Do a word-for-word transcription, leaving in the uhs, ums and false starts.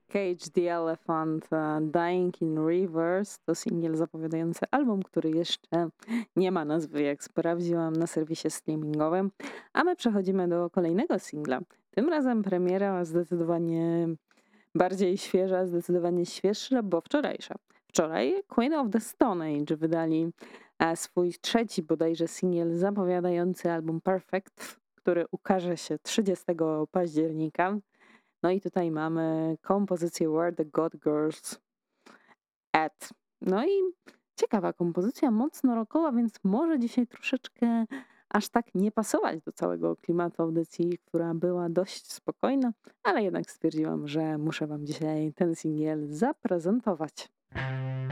Cage the Elephant, e, Dying in Reverse to singiel zapowiadający album, który jeszcze nie ma nazwy, jak sprawdziłam na serwisie streamingowym. A my przechodzimy do kolejnego singla. Tym razem premiera zdecydowanie bardziej świeża, zdecydowanie świeższa, bo wczorajsza. Wczoraj Queen of the Stone Age wydali e, swój trzeci bodajże singiel zapowiadający album Perfect, który ukaże się trzydziestego października. No i tutaj mamy kompozycję Where the God Girls At. No i ciekawa kompozycja, mocno rockowa, więc może dzisiaj troszeczkę aż tak nie pasować do całego klimatu audycji, która była dość spokojna, ale jednak stwierdziłam, że muszę wam dzisiaj ten singiel zaprezentować.